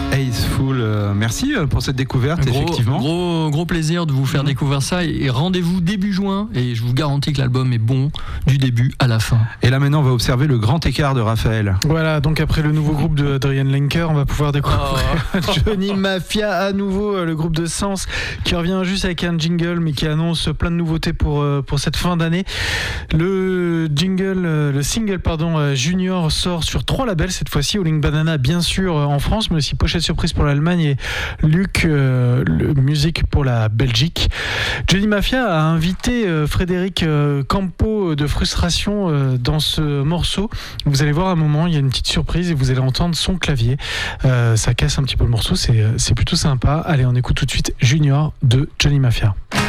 Aceful, merci pour cette découverte, effectivement. Gros plaisir de vous faire découvrir ça et rendez-vous début juin et je vous garantis que l'album est bon du début à la fin. Et là maintenant on va observer le grand écart de Raphaël. Voilà, donc après le nouveau groupe de Adrian Lenker, on va pouvoir découvrir Johnny Mafia à nouveau, le groupe de Sens qui revient juste avec un jingle mais qui annonce plein de nouveautés pour cette fin d'année. Le single Junior sort sur 3 labels cette fois-ci, Howling Banana bien sûr en France, mais aussi Pochette Surprise pour l'Allemagne et Luc Music pour la Belgique. Johnny Mafia a invité Frédéric Campo de Frustration dans ce morceau. Vous allez voir un moment, il y a une petite surprise et vous allez entendre son clavier. Ça casse un petit peu le morceau, c'est plutôt sympa. Allez, on écoute tout de suite Junior de Johnny Mafia.